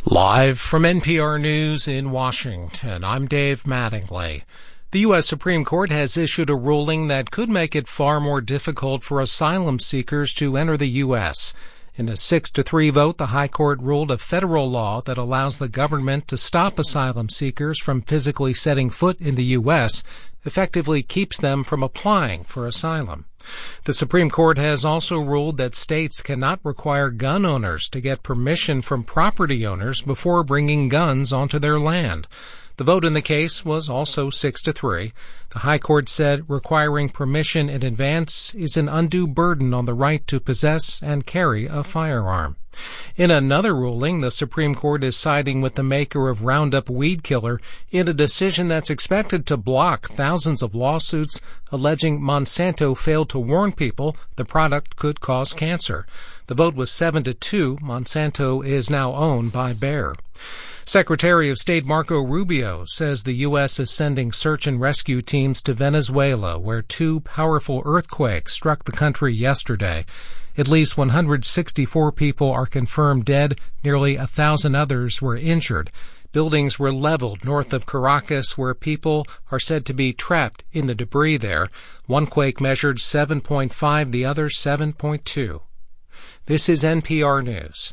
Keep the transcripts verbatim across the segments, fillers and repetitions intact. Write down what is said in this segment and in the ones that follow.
Live from N P R News in Washington, I'm Dave Mattingly. The U S Supreme Court has issued a ruling that could make it far more difficult for asylum seekers to enter the U S In a six to three vote, the High Court ruled a federal law that allows the government to stop asylum seekers from physically setting foot in the U S effectively keeps them from applying for asylum. The Supreme Court has also ruled that states cannot require gun owners to get permission from property owners before bringing guns onto their land. The vote in the case was also six to three. The High Court said requiring permission in advance is an undue burden on the right to possess and carry a firearm. In another ruling, the Supreme Court is siding with the maker of Roundup weed killer in a decision that's expected to block thousands of lawsuits alleging Monsanto failed to warn people the product could cause cancer. The vote was seven to two. Monsanto is now owned by Bayer. Secretary of State Marco Rubio says the U S is sending search and rescue teams to Venezuela, where two powerful earthquakes struck the country yesterday. At least one hundred sixty-four people are confirmed dead. Nearly a thousand others were injured. Buildings were leveled north of Caracas, where people are said to be trapped in the debris there. One quake measured seven point five, the other seven point two. This is N P R News.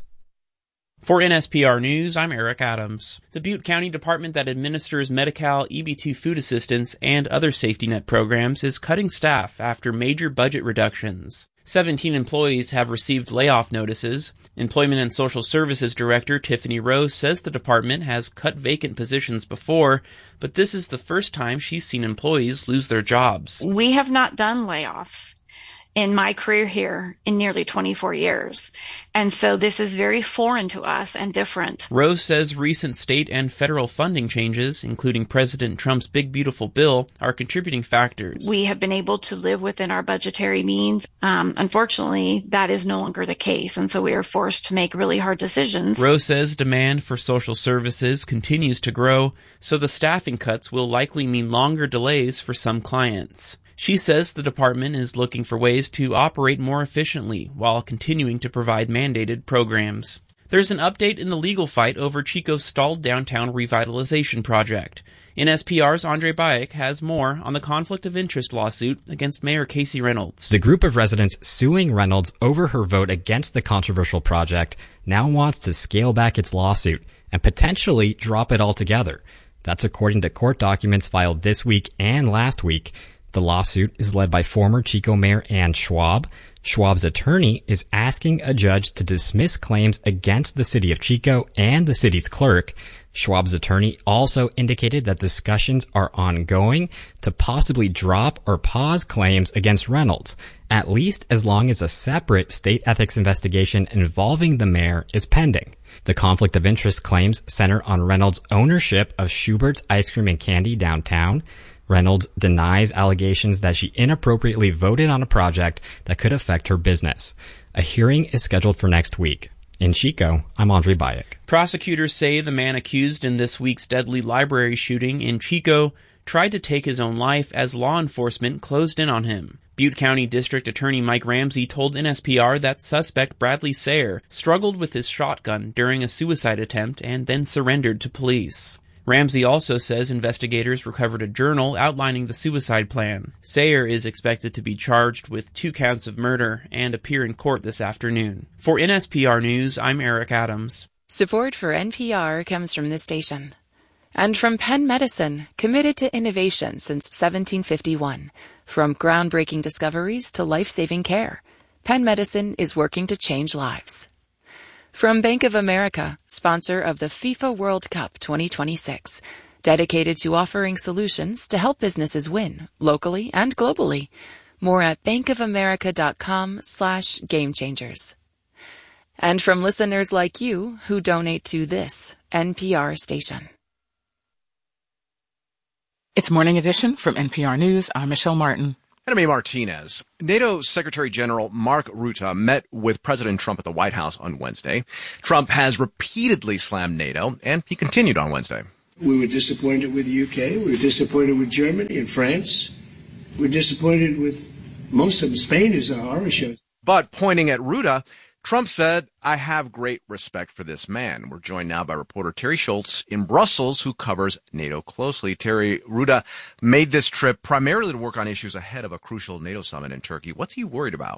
For N S P R News, I'm Eric Adams. The Butte County Department that administers Medi-Cal, E B two food assistance, and other safety net programs is cutting staff after major budget reductions. Seventeen employees have received layoff notices. Employment and Social Services Director Tiffany Rose says the department has cut vacant positions before, but this is the first time she's seen employees lose their jobs. We have not done layoffs in my career here in nearly twenty-four years. And so this is very foreign to us and different. Rose says recent state and federal funding changes, including President Trump's Big Beautiful Bill, are contributing factors. We have been able to live within our budgetary means. Um, unfortunately, that is no longer the case, and so we are forced to make really hard decisions. Rose says demand for social services continues to grow, so the staffing cuts will likely mean longer delays for some clients. She says the department is looking for ways to operate more efficiently while continuing to provide mandated programs. There's an update in the legal fight over Chico's stalled downtown revitalization project. N S P R's Andre Bayek has more on the conflict of interest lawsuit against Mayor Casey Reynolds. The group of residents suing Reynolds over her vote against the controversial project now wants to scale back its lawsuit and potentially drop it altogether. That's according to court documents filed this week and last week. The lawsuit is led by former Chico Mayor Ann Schwab. Schwab's attorney is asking a judge to dismiss claims against the city of Chico and the city's clerk. Schwab's attorney also indicated that discussions are ongoing to possibly drop or pause claims against Reynolds, at least as long as a separate state ethics investigation involving the mayor is pending. The conflict of interest claims center on Reynolds' ownership of Schubert's Ice Cream and Candy downtown. Reynolds denies allegations that she inappropriately voted on a project that could affect her business. A hearing is scheduled for next week. In Chico, I'm Andre Bayek. Prosecutors say the man accused in this week's deadly library shooting in Chico tried to take his own life as law enforcement closed in on him. Butte County District Attorney Mike Ramsey told N S P R that suspect Bradley Sayer struggled with his shotgun during a suicide attempt and then surrendered to police. Ramsey also says investigators recovered a journal outlining the suicide plan. Sayer is expected to be charged with two counts of murder and appear in court this afternoon. For N S P R News, I'm Eric Adams. Support for N P R comes from this station. And from Penn Medicine, committed to innovation since seventeen fifty-one. From groundbreaking discoveries to life-saving care, Penn Medicine is working to change lives. From Bank of America, sponsor of the FIFA World Cup twenty twenty-six, dedicated to offering solutions to help businesses win, locally and globally. More at bankofamerica.com slash game changers. And from listeners like you who donate to this N P R station. It's Morning Edition from N P R News. I'm Michelle Martin. And I'm A. Martinez. NATO Secretary General Mark Rutte met with President Trump at the White House on Wednesday. Trump has repeatedly slammed NATO, and he continued on Wednesday. We were disappointed with the U K. We were disappointed with Germany and France. We were disappointed with most of them. Spain is a horror show. But pointing at Rutte, Trump said, I have great respect for this man. We're joined now by reporter Terry Schultz in Brussels, who covers NATO closely. Terry, Rutte made this trip primarily to work on issues ahead of a crucial NATO summit in Turkey. What's he worried about?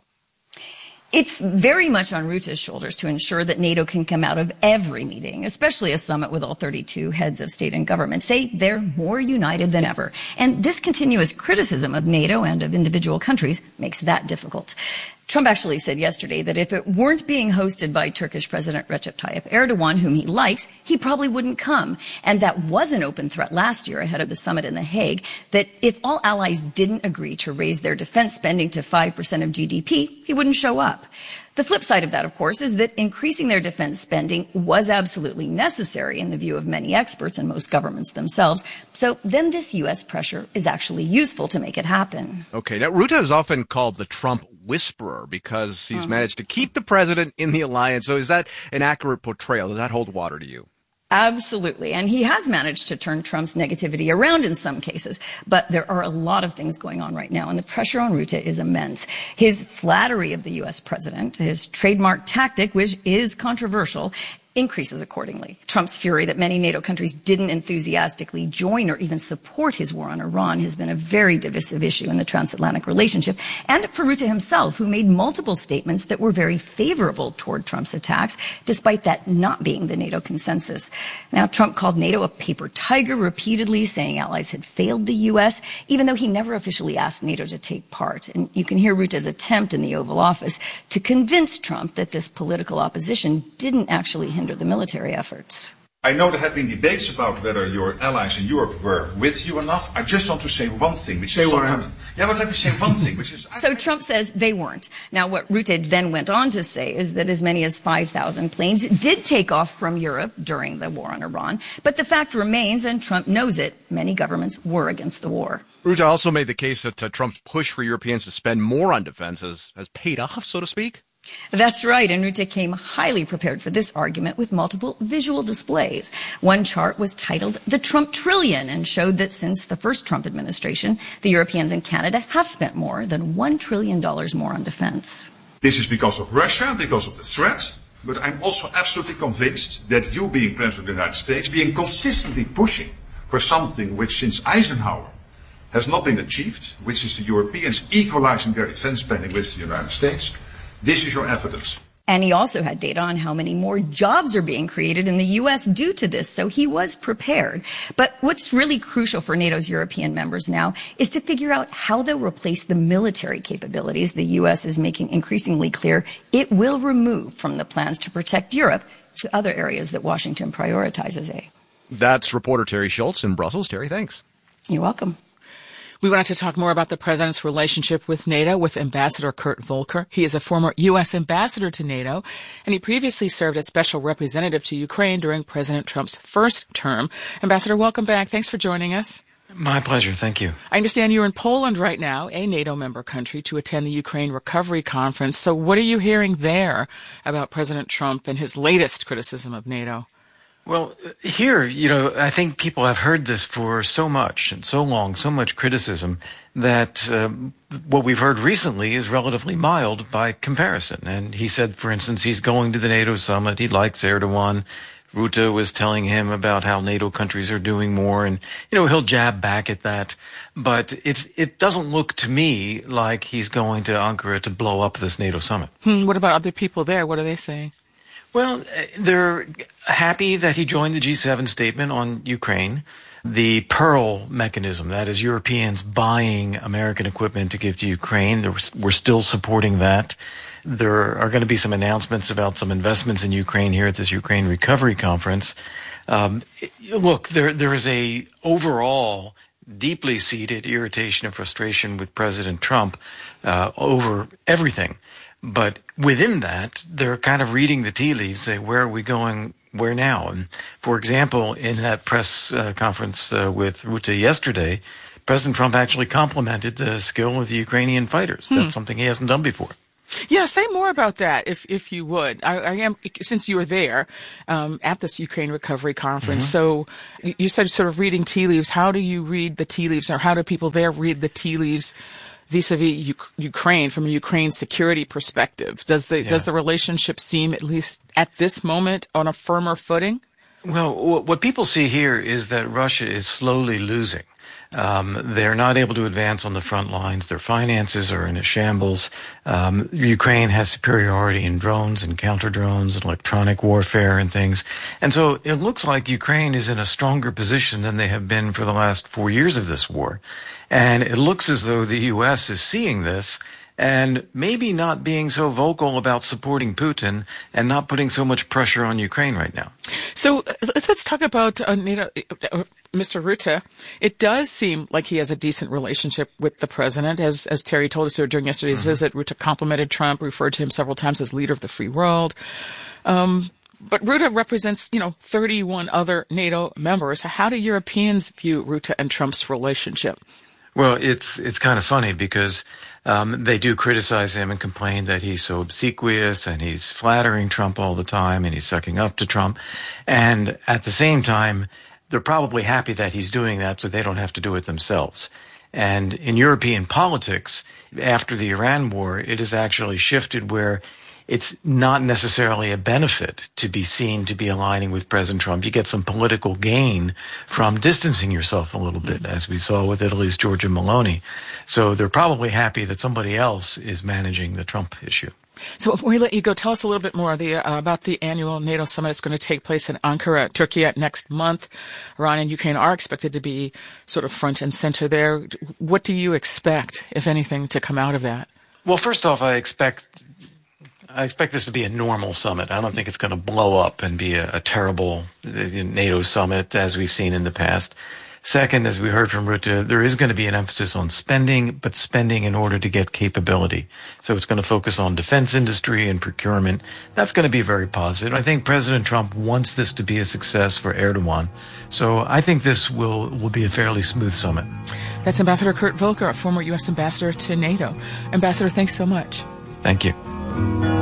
It's very much on Rutte's shoulders to ensure that NATO can come out of every meeting, especially a summit with all thirty-two heads of state and government, say they're more united than ever. And this continuous criticism of NATO and of individual countries makes that difficult. Trump actually said yesterday that if it weren't being hosted by Turkish President Recep Tayyip Erdogan, whom he likes, he probably wouldn't come. And that was an open threat last year ahead of the summit in The Hague, that if all allies didn't agree to raise their defense spending to five percent of G D P, he wouldn't show up. The flip side of that, of course, is that increasing their defense spending was absolutely necessary in the view of many experts and most governments themselves. So then this U S pressure is actually useful to make it happen. Okay. Now, Rutte is often called the Trump whisperer because he's mm-hmm. managed to keep the president in the alliance. So is that an accurate portrayal? Does that hold water to you? Absolutely. And he has managed to turn Trump's negativity around in some cases. But there are a lot of things going on right now, and the pressure on Rutte is immense. His flattery of the U S president, his trademark tactic, which is controversial, increases accordingly. Trump's fury that many NATO countries didn't enthusiastically join or even support his war on Iran has been a very divisive issue in the transatlantic relationship. And for Rutte himself, who made multiple statements that were very favorable toward Trump's attacks, despite that not being the NATO consensus. Now, Trump called NATO a paper tiger repeatedly, saying allies had failed the U S, even though he never officially asked NATO to take part. And you can hear Rutte's attempt in the Oval Office to convince Trump that this political opposition didn't actually hinder the military efforts. I know there have been debates about whether your allies in Europe were with you or not. I just want to say one thing, which they is weren't. Yeah, but let me say one thing, which is... So Trump says they weren't. Now, what Rutte then went on to say is that as many as five thousand planes did take off from Europe during the war on Iran. But the fact remains, and Trump knows it, many governments were against the war. Rutte also made the case that uh, Trump's push for Europeans to spend more on defense has, has paid off, so to speak. That's right, and Rutte came highly prepared for this argument with multiple visual displays. One chart was titled The Trump Trillion and showed that since the first Trump administration, the Europeans and Canada have spent more than one trillion dollars more on defense. This is because of Russia, because of the threat, but I'm also absolutely convinced that you, being President of the United States, being consistently pushing for something which since Eisenhower has not been achieved, which is the Europeans equalizing their defense spending with the United States, this is your evidence. And he also had data on how many more jobs are being created in the U S due to this, so he was prepared. But what's really crucial for NATO's European members now is to figure out how they'll replace the military capabilities the U S is making increasingly clear it will remove from the plans to protect Europe to other areas that Washington prioritizes. A. That's reporter Terry Schultz in Brussels. Terry, thanks. You're welcome. We wanted to talk more about the president's relationship with NATO with Ambassador Kurt Volker. He is a former U S ambassador to NATO, and he previously served as special representative to Ukraine during President Trump's first term. Ambassador, welcome back. Thanks for joining us. My pleasure. Thank you. I understand you're in Poland right now, a NATO member country, to attend the Ukraine Recovery Conference. So what are you hearing there about President Trump and his latest criticism of NATO? Well, here, you know, I think people have heard this for so much and so long, so much criticism, that um, what we've heard recently is relatively mild by comparison. And he said, for instance, he's going to the NATO summit. He likes Erdogan. Rutte was telling him about how NATO countries are doing more, and, you know, he'll jab back at that. But it's it doesn't look to me like he's going to Ankara to blow up this NATO summit. Hmm, what about other people there? What are they saying? Well, they're happy that he joined the G seven statement on Ukraine. The Pearl mechanism, that is Europeans buying American equipment to give to Ukraine, we're still supporting that. There are going to be some announcements about some investments in Ukraine here at this Ukraine Recovery Conference. Um, look, there there is a overall deeply seated irritation and frustration with President Trump uh, over everything. But within that, they're kind of reading the tea leaves, say, where are we going, where now? And for example, in that press uh, conference uh, with Rutte yesterday, President Trump actually complimented the skill of the Ukrainian fighters. Hmm. That's something he hasn't done before. Yeah, say more about that, if if you would. I, I am, since you were there um, at this Ukraine Recovery Conference. Mm-hmm. So you said sort of reading tea leaves. How do you read the tea leaves, or how do people there read the tea leaves vis-a-vis U- Ukraine from a Ukraine security perspective? Does the Yeah. does the relationship seem, at least at this moment, on a firmer footing? Well, what people see here is that Russia is slowly losing. Um, they're not able to advance on the front lines. Their finances are in a shambles. Um, Ukraine has superiority in drones and counter drones and electronic warfare and things. And so it looks like Ukraine is in a stronger position than they have been for the last four years of this war. And it looks as though the U S is seeing this and maybe not being so vocal about supporting Putin and not putting so much pressure on Ukraine right now. So uh, let's, let's talk about uh, NATO, uh, Mister Rutte. It does seem like he has a decent relationship with the president. As as Terry told us here during yesterday's mm-hmm. visit, Rutte complimented Trump, referred to him several times as leader of the free world. Um, but Rutte represents, you know, thirty-one other NATO members. How do Europeans view Rutte and Trump's relationship? Well, it's it's kind of funny because um, they do criticize him and complain that he's so obsequious and he's flattering Trump all the time and he's sucking up to Trump. And at the same time, they're probably happy that he's doing that so they don't have to do it themselves. And in European politics, after the Iran war, it has actually shifted where it's not necessarily a benefit to be seen to be aligning with President Trump. You get some political gain from distancing yourself a little bit, as we saw with Italy's Giorgia Meloni. So they're probably happy that somebody else is managing the Trump issue. So before we let you go, tell us a little bit more the, uh, about the annual NATO summit. It's going to take place in Ankara, Turkey next month. Iran and Ukraine are expected to be sort of front and center there. What do you expect, if anything, to come out of that? Well, first off, I expect I expect this to be a normal summit. I don't think it's going to blow up and be a, a terrible NATO summit as we've seen in the past. Second, as we heard from Rutte, there is going to be an emphasis on spending, but spending in order to get capability. So it's going to focus on defense industry and procurement. That's going to be very positive. I think President Trump wants this to be a success for Erdogan. So I think this will, will be a fairly smooth summit. That's Ambassador Kurt Volker, a former U S ambassador to NATO. Ambassador, thanks so much. Thank you.